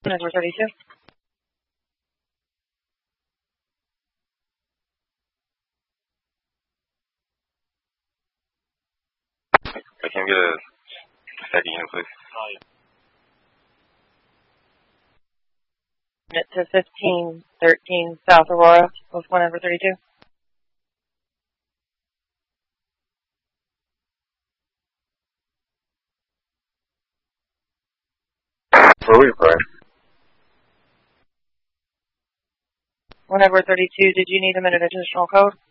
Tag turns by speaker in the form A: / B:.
A: Whenever 32.
B: I can get a second unit, please.
A: Unit to 1513 South Aurora with whenever 32.
B: Where were you, Brian?
A: Whenever 32, did you need a minute additional code?